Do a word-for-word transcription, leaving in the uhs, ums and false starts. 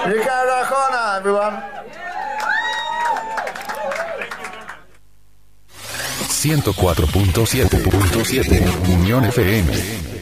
Ricardo Arjona, everyone. ciento cuatro punto siete Unión F M.